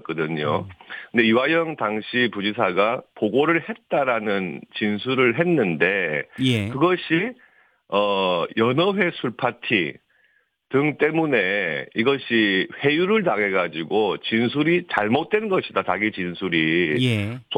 있었거든요. 근데 이화영 당시 부지사가 보고를 했다라는 진술을 했는데 예. 그것이 연어회 술 파티 등 때문에 이것이 회유를 당해가지고 진술이 잘못된 것이다. 자기 진술이. 예.